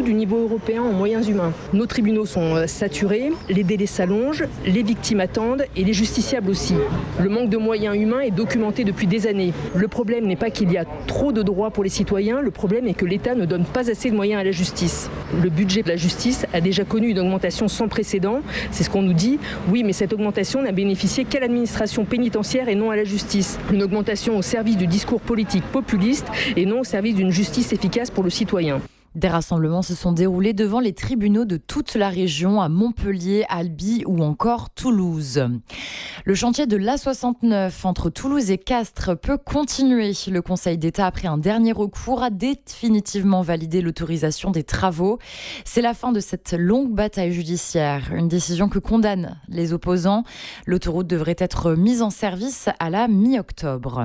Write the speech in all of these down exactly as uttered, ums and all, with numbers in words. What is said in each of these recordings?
du niveau européen en moyens humains. Nos tribunaux sont saturés, les délais s'allongent, les victimes attendent et les justiciables aussi. Le manque de moyens humains est documenté depuis des années. Le problème n'est pas qu'il y a trop de droits pour les citoyens, le problème est que l'État ne donne pas assez de moyens à la justice. Le budget de la justice a déjà connu une augmentation sans précédent, c'est ce qu'on nous dit. Oui, mais cette augmentation n'a bénéficié qu'à l'administration pénitentiaire et non à la justice. Une augmentation au service du discours politique populiste et non au service d'une justice efficace pour le citoyen. Des rassemblements se sont déroulés devant les tribunaux de toute la région, à Montpellier, Albi ou encore Toulouse. Le chantier de l'A soixante-neuf entre Toulouse et Castres peut continuer. Le Conseil d'État, après un dernier recours, a définitivement validé l'autorisation des travaux. C'est la fin de cette longue bataille judiciaire. Une décision que condamne les opposants. L'autoroute devrait être mise en service à la mi-octobre.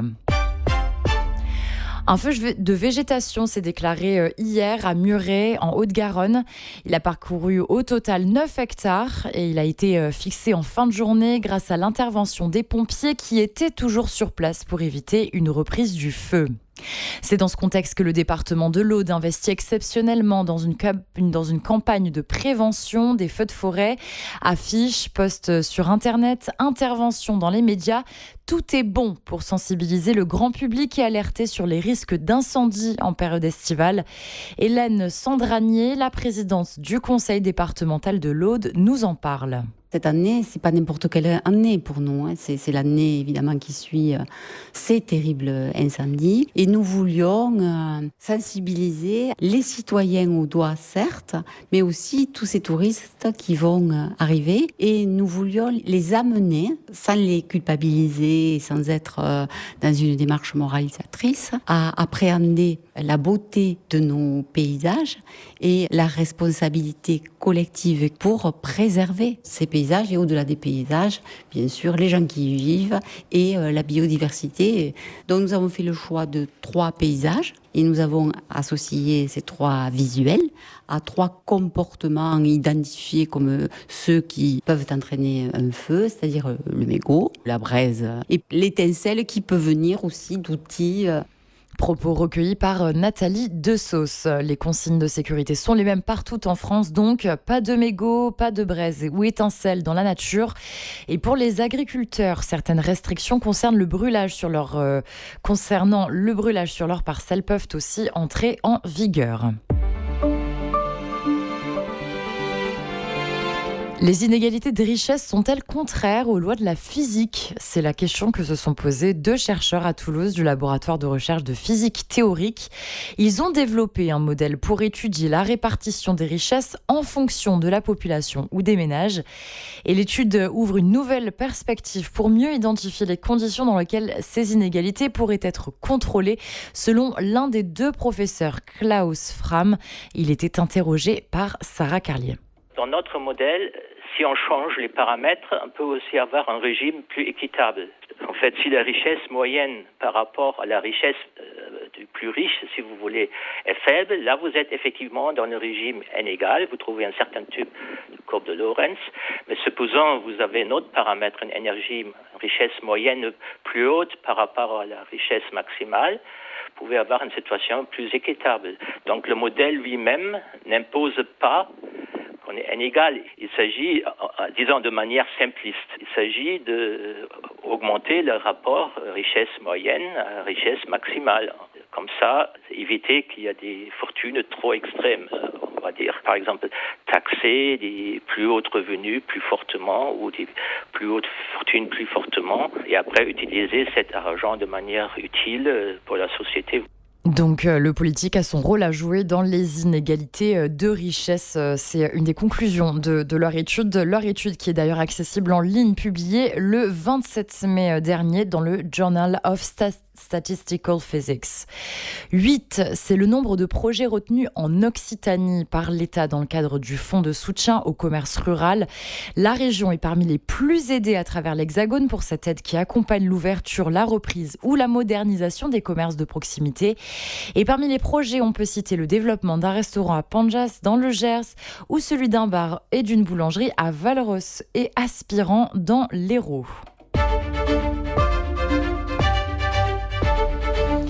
Un feu de végétation s'est déclaré hier à Muret, en Haute-Garonne. Il a parcouru au total neuf hectares et il a été fixé en fin de journée grâce à l'intervention des pompiers qui étaient toujours sur place pour éviter une reprise du feu. C'est dans ce contexte que le département de l'Aude investit exceptionnellement dans une, cap- dans une campagne de prévention des feux de forêt. Affiches, posts sur Internet, interventions dans les médias. Tout est bon pour sensibiliser le grand public et alerter sur les risques d'incendie en période estivale. Hélène Sandranier, la présidente du conseil départemental de l'Aude, nous en parle. Cette année, c'est pas n'importe quelle année pour nous. Hein. C'est, c'est l'année évidemment qui suit euh, ces terribles incendies. Et nous voulions euh, sensibiliser les citoyens au doigt, certes, mais aussi tous ces touristes qui vont euh, arriver. Et nous voulions les amener, sans les culpabiliser, sans être euh, dans une démarche moralisatrice, à appréhender la beauté de nos paysages et la responsabilité collective pour préserver ces paysages. Et au-delà des paysages, bien sûr, les gens qui y vivent et euh, la biodiversité. Donc nous avons fait le choix de trois paysages et nous avons associé ces trois visuels à trois comportements identifiés comme ceux qui peuvent entraîner un feu, c'est-à-dire le mégot, la braise et l'étincelle qui peut venir aussi d'outils. Euh, Propos recueillis par Nathalie Desauce. Les consignes de sécurité sont les mêmes partout en France, donc pas de mégots, pas de braise ou étincelles dans la nature. Et pour les agriculteurs, certaines restrictions concernent le brûlage sur leur, euh, concernant le brûlage sur leurs parcelles peuvent aussi entrer en vigueur. Les inégalités de richesse sont-elles contraires aux lois de la physique ? C'est la question que se sont posées deux chercheurs à Toulouse du laboratoire de recherche de physique théorique. Ils ont développé un modèle pour étudier la répartition des richesses en fonction de la population ou des ménages. Et l'étude ouvre une nouvelle perspective pour mieux identifier les conditions dans lesquelles ces inégalités pourraient être contrôlées, selon l'un des deux professeurs, Klaus Fram. Il était interrogé par Sarah Carlier. Dans notre modèle, si on change les paramètres, on peut aussi avoir un régime plus équitable. En fait, si la richesse moyenne par rapport à la richesse euh, du plus riche, si vous voulez, est faible, là vous êtes effectivement dans le régime inégal, vous trouvez un certain type de courbe de Lorentz, mais supposons vous avez un autre paramètre, une énergie, une richesse moyenne plus haute par rapport à la richesse maximale, vous pouvez avoir une situation plus équitable. Donc le modèle lui-même n'impose pas qu'on est inégal. Il s'agit, disons de manière simpliste, il s'agit d'augmenter le rapport richesse moyenne à richesse maximale. Comme ça, éviter qu'il y ait des fortunes trop extrêmes. On va dire, par exemple, taxer des plus hauts revenus plus fortement ou des plus hautes fortunes plus fortement et après utiliser cet argent de manière utile pour la société. Donc euh, le politique a son rôle à jouer dans les inégalités de richesse. C'est une des conclusions de, de leur étude. Leur étude qui est d'ailleurs accessible en ligne, publiée le vingt-sept mai dernier dans le Journal of Stat- Statistical Physics. huit, c'est le nombre de projets retenus en Occitanie par l'État dans le cadre du fonds de soutien au commerce rural. La région est parmi les plus aidées à travers l'Hexagone pour cette aide qui accompagne l'ouverture, la reprise ou la modernisation des commerces de proximité. Et parmi les projets, on peut citer le développement d'un restaurant à Panjas dans le Gers ou celui d'un bar et d'une boulangerie à Valros et Aspirant dans l'Hérault. Vous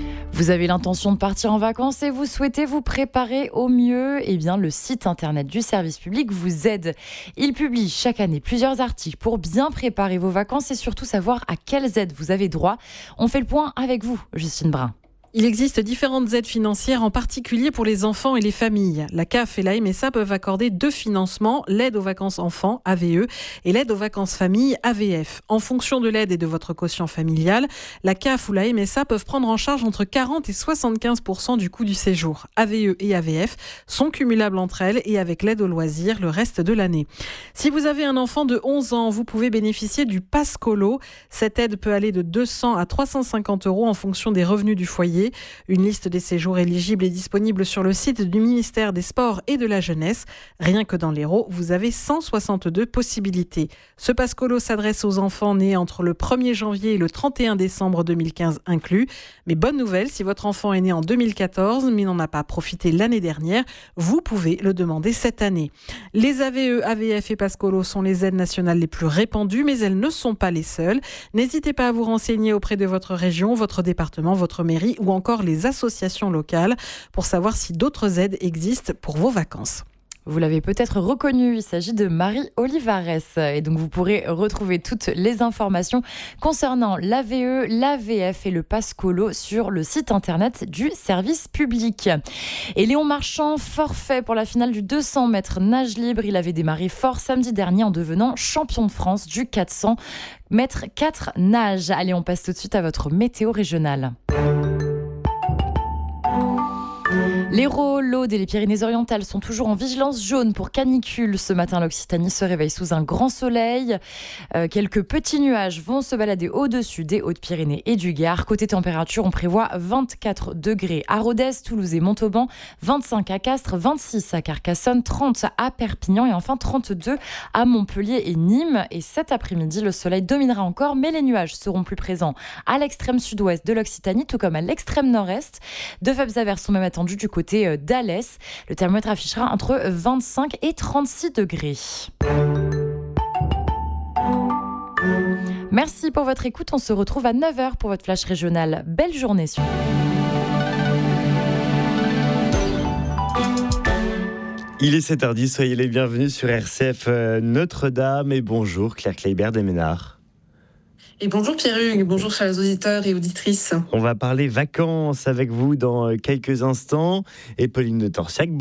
Vous avez l'intention de partir en vacances et vous souhaitez vous préparer au mieux, eh bien le site internet du service public vous aide. Il publie chaque année plusieurs articles pour bien préparer vos vacances et surtout savoir à quelles aides vous avez droit. On fait le point avec vous, Justine Brun. Il existe différentes aides financières, en particulier pour les enfants et les familles. La C A F et la M S A peuvent accorder deux financements, l'aide aux vacances enfants, A V E, et l'aide aux vacances familles, A V F. En fonction de l'aide et de votre quotient familial, la C A F ou la M S A peuvent prendre en charge entre quarante et soixante-quinze pour cent du coût du séjour. A V E et A V F sont cumulables entre elles et avec l'aide aux loisirs le reste de l'année. Si vous avez un enfant de onze ans, vous pouvez bénéficier du Pass Colo. Cette aide peut aller de deux cents à trois cent cinquante euros en fonction des revenus du foyer. Une liste des séjours éligibles est disponible sur le site du ministère des Sports et de la Jeunesse. Rien que dans l'Hérault, vous avez cent soixante-deux possibilités. Ce Pass Colo s'adresse aux enfants nés entre le premier janvier et le trente et un décembre deux mille quinze inclus. Mais bonne nouvelle, si votre enfant est né en deux mille quatorze mais n'en a pas profité l'année dernière, vous pouvez le demander cette année. Les A V E, A V F et Pass Colo sont les aides nationales les plus répandues, mais elles ne sont pas les seules. N'hésitez pas à vous renseigner auprès de votre région, votre département, votre mairie ou encore les associations locales pour savoir si d'autres aides existent pour vos vacances. Vous l'avez peut-être reconnu, il s'agit de Marie Olivares. Et donc vous pourrez retrouver toutes les informations concernant l'A V E, l'A V F et le Pass Colo sur le site internet du service public. Et Léon Marchand, forfait pour la finale du deux cents mètres nage libre. Il avait démarré fort samedi dernier en devenant champion de France du quatre cents mètres quatre nage. Allez, on passe tout de suite à votre météo régionale. L'Hérault, l'Aude et les Pyrénées-Orientales sont toujours en vigilance jaune pour canicule. Ce matin, l'Occitanie se réveille sous un grand soleil. Euh, quelques petits nuages vont se balader au-dessus des Hautes-Pyrénées et du Gard. Côté température, on prévoit vingt-quatre degrés à Rodez, Toulouse et Montauban, vingt-cinq à Castres, vingt-six à Carcassonne, trente à Perpignan et enfin trente-deux à Montpellier et Nîmes. Et cet après-midi, le soleil dominera encore, mais les nuages seront plus présents à l'extrême sud-ouest de l'Occitanie, tout comme à l'extrême nord-est. De faibles averses sont même attendues du côté d'Alès. Le thermomètre affichera entre vingt-cinq et trente-six degrés. Merci pour votre écoute. On se retrouve à neuf heures pour votre flash régional. Belle journée sur Il est sept heures dix, soyez les bienvenus sur R C F Notre-Dame et bonjour Claire Kleibert des Ménards. Et bonjour Pierre-Hugues, bonjour chers auditeurs et auditrices. On va parler vacances avec vous dans quelques instants et Pauline de Torsiac.